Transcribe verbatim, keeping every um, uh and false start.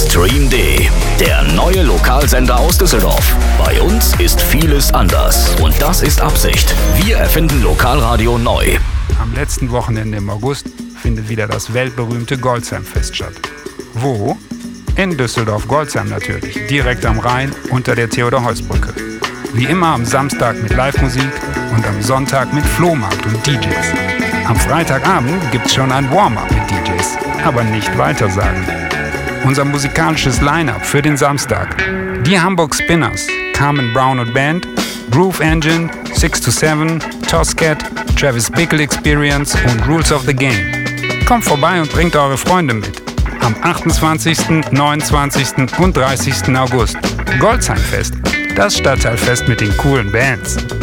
Stream D, der neue Lokalsender aus Düsseldorf. Bei uns ist vieles anders und das ist Absicht. Wir erfinden Lokalradio neu. Am letzten Wochenende im August findet wieder das weltberühmte Goldsheim-Fest statt. Wo? In Düsseldorf-Goldsheim natürlich, direkt am Rhein unter der Theodor-Heuss-Brücke. Wie immer am Samstag mit Live-Musik und am Sonntag mit Flohmarkt und D Js. Am Freitagabend gibt's schon ein Warm-up mit D Js, aber nicht weitersagen. Unser musikalisches Line-Up für den Samstag: die Hamburg Spinners, Carmen Brown und Band, Groove Engine, six to seven, Toscat, Travis Bickle Experience und Rules of the Game. Kommt vorbei und bringt eure Freunde mit. Am achtundzwanzigsten, neunundzwanzigsten und dreißigsten August. Goldsheim-Fest, das Stadtteilfest mit den coolen Bands.